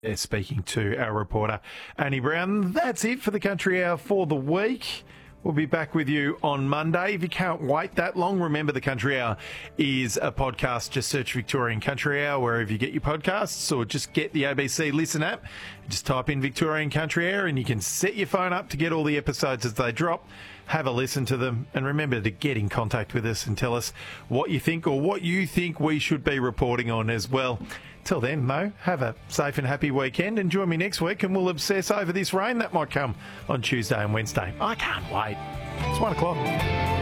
speaking to our reporter, Annie Brown. That's it for the Country Hour for the week. We'll be back with you on Monday. If you can't wait that long, remember the Country Hour is a podcast. Just search Victorian Country Hour wherever you get your podcasts, or just get the ABC Listen app. Just type in Victorian Country Hour and you can set your phone up to get all the episodes as they drop. Have a listen to them, and remember to get in contact with us and tell us what you think or what you think we should be reporting on as well. Till then, Mo, have a safe and happy weekend, and join me next week and we'll obsess over this rain that might come on Tuesday and Wednesday. I can't wait. It's 1 o'clock.